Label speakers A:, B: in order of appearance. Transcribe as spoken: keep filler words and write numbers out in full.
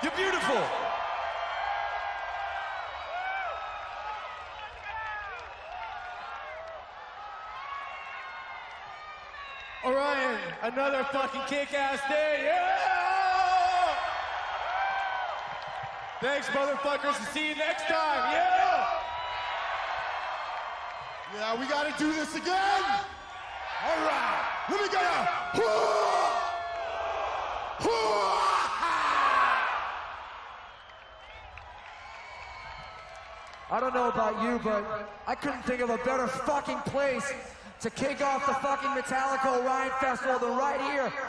A: You're beautiful. Orion, another fucking kick-ass day, yeah! Thanks, motherfuckers, and see you next time, yeah!
B: Yeah, we gotta do this again! All right, let me get a...
C: I don't know about you, but I couldn't think of a better fucking place to kick off the fucking Metallica Orion Festival than right here